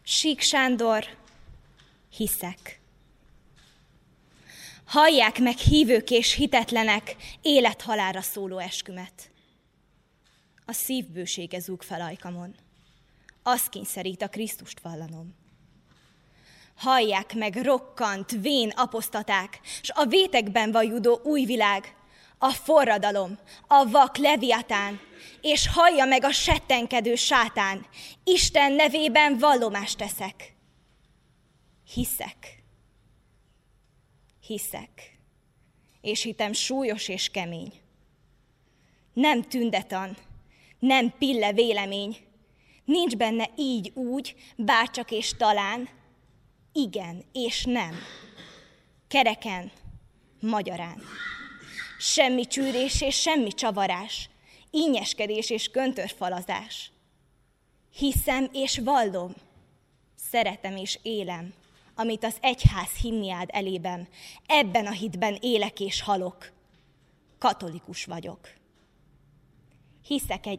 Sík Sándor, hiszek. Hallják meg hívők és hitetlenek élet-halálra szóló eskümet. A szívbősége zúg fel ajkamon. Az kényszerít a Krisztust vallanom. Hallják meg rokkant, vén aposztaták, s a vétekben vajudó új világ, a forradalom, a vak leviatán, és hallja meg a settenkedő sátán, Isten nevében vallomást teszek. Hiszek. Hiszek. És hitem súlyos és kemény. Nem tündetan, nem pille vélemény, nincs benne így, úgy, bárcsak és talán, igen és nem. Kereken, magyarán. Semmi csűrés és semmi csavarás, ínyeskedés és köntörfalazás. Hiszem és vallom, szeretem és élem, amit az egyház himniád elében, ebben a hitben élek és halok. Katolikus vagyok. Hiszek egy